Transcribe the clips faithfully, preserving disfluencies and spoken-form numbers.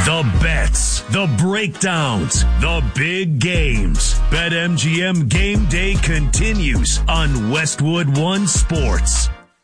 The bets, the breakdowns, the big games. BetMGM Game Day continues on Westwood One Sports.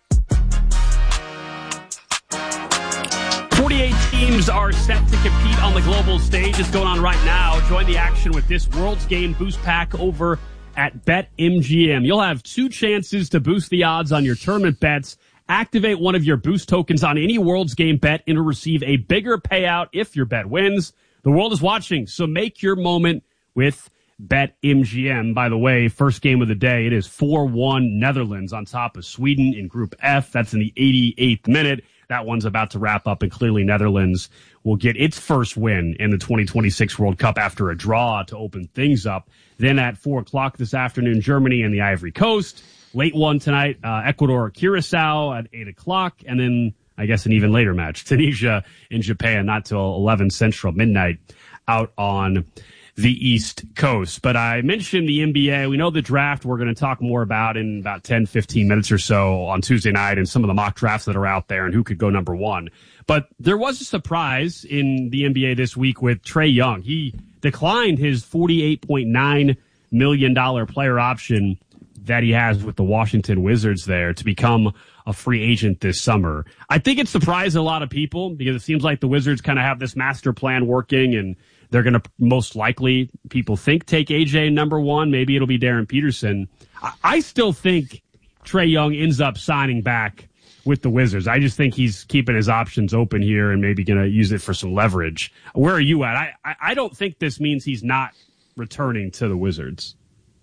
forty-eight teams are set to compete on the global stage. It's going on right now. Join the action with this World's Game Boost Pack over at BetMGM. You'll have two chances to boost the odds on your tournament bets. Activate one of your boost tokens on any World's Game bet and receive a bigger payout if your bet wins. The world is watching, so make your moment with BetMGM. By the way, first game of the day, it is four one Netherlands on top of Sweden in Group F. That's in the eighty-eighth minute. That one's about to wrap up, and clearly Netherlands will get its first win in the twenty twenty-six World Cup after a draw to open things up. Then at four o'clock this afternoon, Germany and the Ivory Coast. Late one tonight, uh, Ecuador, Curacao at eight o'clock. And then, I guess, an even later match, Tunisia and Japan, not till eleven Central, midnight, out on the East Coast. But I mentioned the N B A. We know the draft we're going to talk more about in about ten, fifteen minutes or so on Tuesday night and some of the mock drafts that are out there and who could go number one. But there was a surprise in the N B A this week with Trae Young. He declined his forty-eight point nine million dollars player option that he has with the Washington Wizards there to become a free agent this summer. I think it surprised a lot of people because it seems like the Wizards kind of have this master plan working, and they're going to most likely, people think, take A J number one. Maybe it'll be Darren Peterson. I, I still think Trae Young ends up signing back with the Wizards. I just think he's keeping his options open here and maybe going to use it for some leverage. Where are you at? I, I, I don't think this means he's not returning to the Wizards.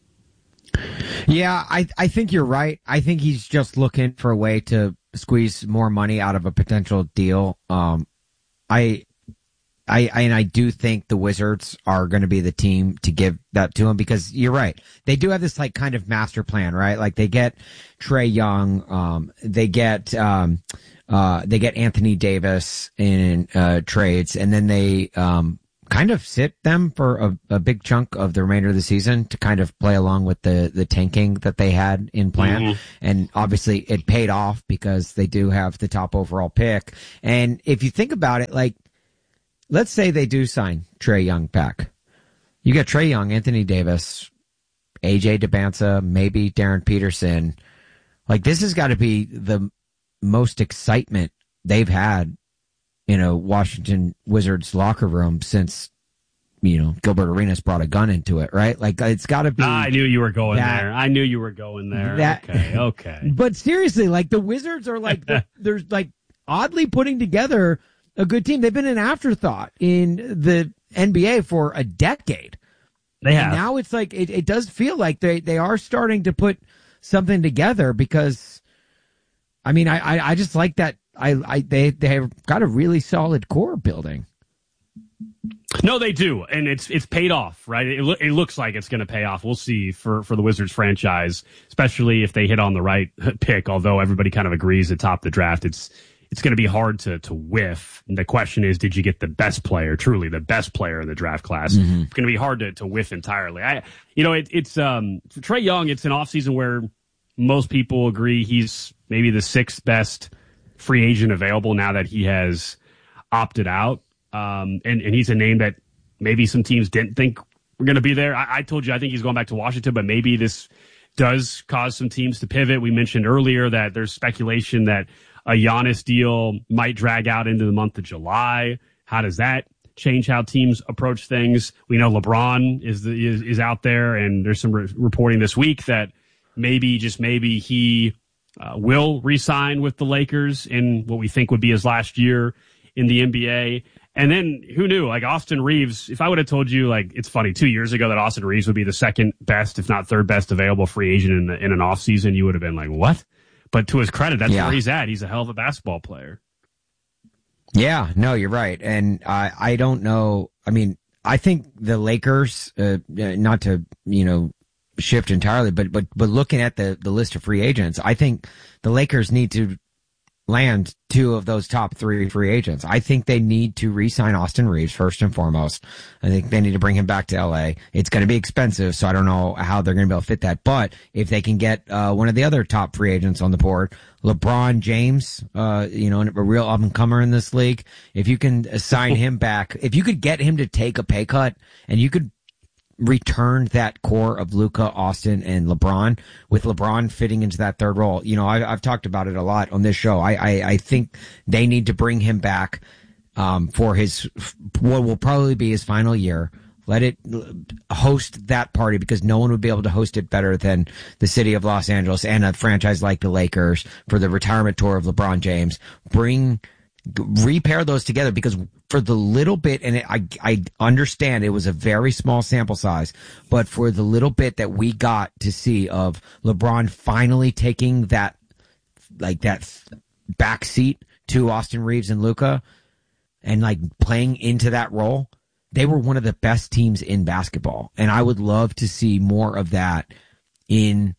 Yeah, I I think you're right. I think he's just looking for a way to squeeze more money out of a potential deal. Um, I, I, and I do think the Wizards are going to be the team to give that to him because you're right. They do have this like kind of master plan, right? Like they get Trae Young, um, they get um, uh, they get Anthony Davis in uh, trades, and then they um. kind of sit them for a, a big chunk of the remainder of the season to kind of play along with the, the tanking that they had in plan. Mm-hmm. And obviously it paid off because they do have the top overall pick. And if you think about it, like, let's say they do sign Trae Young back. You got Trae Young, Anthony Davis, A J DeBanza, maybe Darren Peterson. Like, this has got to be the most excitement they've had in a Washington Wizards locker room since, you know, Gilbert Arenas brought a gun into it, right? Like, it's got to be. I knew you were going that, there. I knew you were going there. That, okay, okay. But seriously, like, the Wizards are like, the, they're like oddly putting together a good team. They've been an afterthought in the N B A for a decade. They have. And now it's like, it, it does feel like they, they are starting to put something together because, I mean, I, I, I just like that. I, I, they, they have got a really solid core building. No, they do, and it's it's paid off, right? It, lo- it looks like it's going to pay off. We'll see for, for the Wizards franchise, especially if they hit on the right pick. Although everybody kind of agrees at top of the draft, it's it's going to be hard to to whiff. And the question is, did you get the best player, truly the best player in the draft class? Mm-hmm. It's going to be hard to, to whiff entirely. I, you know, it, it's um for Trae Young, it's an offseason where most people agree he's maybe the sixth best free agent available now that he has opted out. Um, and, and he's a name that maybe some teams didn't think were going to be there. I, I told you, I think he's going back to Washington, but maybe this does cause some teams to pivot. We mentioned earlier that there's speculation that a Giannis deal might drag out into the month of July. How does that change how teams approach things? We know LeBron is the, is, is out there, and there's some re- reporting this week that maybe, just maybe, he Uh, will re-sign with the Lakers in what we think would be his last year in the N B A. And then who knew, like Austin Reeves, if I would have told you, like, it's funny, two years ago that Austin Reeves would be the second best, if not third best available free agent in, the, in an off season, you would have been like, what? But to his credit, that's yeah. where he's at. He's a hell of a basketball player. Yeah, no, you're right. And I, I don't know. I mean, I think the Lakers, uh, not to, you know, shift entirely, but, but, but looking at the, the list of free agents, I think the Lakers need to land two of those top three free agents. I think they need to re-sign Austin Reeves first and foremost. I think they need to bring him back to L A. It's going to be expensive, so I don't know how they're going to be able to fit that. But if they can get uh, one of the other top free agents on the board, LeBron James, uh, you know, a real up-and-comer in this league, if you can sign him back, if you could get him to take a pay cut and you could return that core of Luka, Austin, and LeBron, with LeBron fitting into that third role. You know, I, I've talked about it a lot on this show. I, I, I think they need to bring him back um, for his, what will probably be his final year. Let it host that party, because no one would be able to host it better than the city of Los Angeles and a franchise like the Lakers for the retirement tour of LeBron James. Bring, repair those together, because for the little bit, and it, I, I understand it was a very small sample size, but for the little bit that we got to see of LeBron finally taking that, like that back seat to Austin Reeves and Luka and like playing into that role, they were one of the best teams in basketball. And I would love to see more of that in,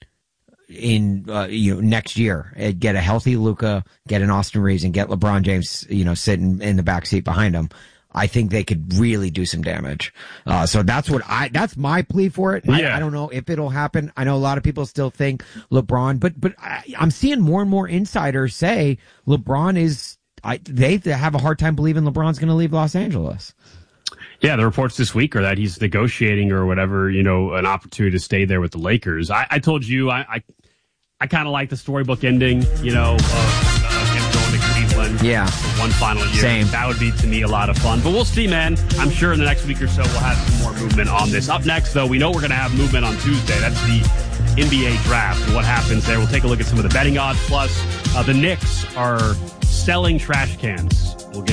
in, uh, you know, next year. Get a healthy Luka, get an Austin Reeves, and get LeBron James, you know, sitting in the back seat behind him. I think they could really do some damage. Uh, so that's what I, that's my plea for it. Yeah. I, I don't know if it'll happen. I know a lot of people still think LeBron, but, but I, I'm seeing more and more insiders say LeBron is, I, they have a hard time believing LeBron's going to leave Los Angeles. Yeah, the reports this week are that he's negotiating or whatever, you know, an opportunity to stay there with the Lakers. I, I told you I I, I kind of like the storybook ending, you know, of uh, him going to Cleveland. Yeah. For one final year. Same. That would be, to me, a lot of fun. But we'll see, man. I'm sure in the next week or so we'll have some more movement on this. Up next, though, we know we're going to have movement on Tuesday. That's the N B A draft and what happens there. We'll take a look at some of the betting odds. Plus, uh, the Knicks are selling trash cans. We'll get